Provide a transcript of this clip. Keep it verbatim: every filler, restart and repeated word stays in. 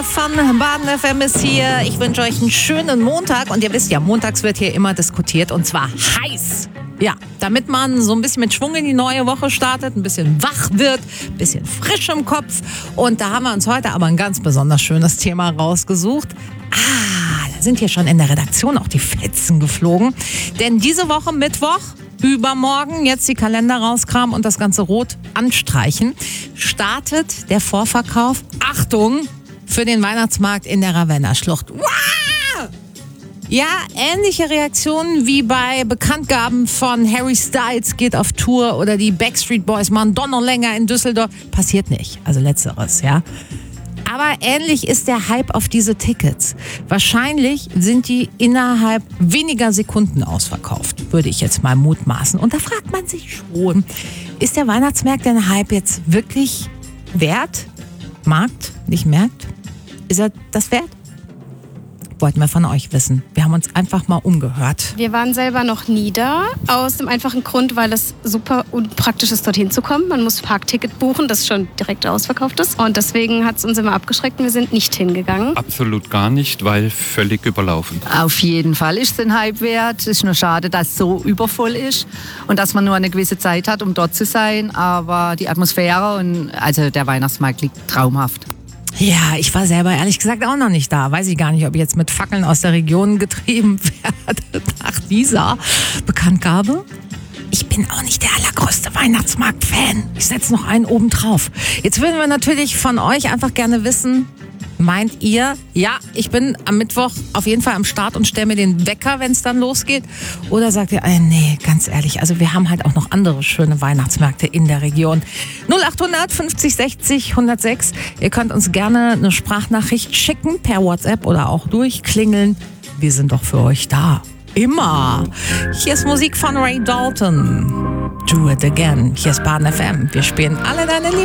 Von Baden F M ist hier. Ich wünsche euch einen schönen Montag. Und ihr wisst ja, montags wird hier immer diskutiert und zwar heiß. Ja, damit man so ein bisschen mit Schwung in die neue Woche startet, ein bisschen wach wird, ein bisschen frisch im Kopf. Und da haben wir uns heute aber ein ganz besonders schönes Thema rausgesucht. Ah, da sind hier schon in der Redaktion auch die Fetzen geflogen. Denn diese Woche Mittwoch, übermorgen, jetzt die Kalender rauskramen und das Ganze rot anstreichen, startet der Vorverkauf, Achtung, für den Weihnachtsmarkt in der Ravenna-Schlucht. Wow! Ja, ähnliche Reaktionen wie bei Bekanntgaben von Harry Styles geht auf Tour oder die Backstreet Boys machen doch noch länger in Düsseldorf. Passiert nicht, also letzteres, ja. Aber ähnlich ist der Hype auf diese Tickets. Wahrscheinlich sind die innerhalb weniger Sekunden ausverkauft, würde ich jetzt mal mutmaßen. Und da fragt man sich schon, ist der Weihnachtsmarkt den Hype jetzt wirklich wert? Markt, nicht Markt? Ist er das wert? Wollten wir von euch wissen. Wir haben uns einfach mal umgehört. Wir waren selber noch nie da, aus dem einfachen Grund, weil es super unpraktisch ist, dorthin zu kommen. Man muss Parkticket buchen, das schon direkt ausverkauft ist. Und deswegen hat es uns immer abgeschreckt und wir sind nicht hingegangen. Absolut gar nicht, weil völlig überlaufen. Auf jeden Fall ist es ein Hype wert. Es ist nur schade, dass es so übervoll ist und dass man nur eine gewisse Zeit hat, um dort zu sein. Aber die Atmosphäre und also der Weihnachtsmarkt liegt traumhaft. Ja, ich war selber ehrlich gesagt auch noch nicht da. Weiß ich gar nicht, ob ich jetzt mit Fackeln aus der Region getrieben werde nach dieser Bekanntgabe. Ich bin auch nicht der allergrößte Weihnachtsmarkt-Fan. Ich setze noch einen oben drauf. Jetzt würden wir natürlich von euch einfach gerne wissen, meint ihr, ja, ich bin am Mittwoch auf jeden Fall am Start und stelle mir den Wecker, wenn es dann losgeht? Oder sagt ihr, äh, nee, ganz ehrlich, also wir haben halt auch noch andere schöne Weihnachtsmärkte in der Region. null achthundert fünfzig sechzig hundertsechs. Ihr könnt uns gerne eine Sprachnachricht schicken per WhatsApp oder auch durchklingeln. Wir sind doch für euch da. Immer. Hier ist Musik von Ray Dalton. Do it again. Hier ist Baden F M. Wir spielen alle deine Liebe.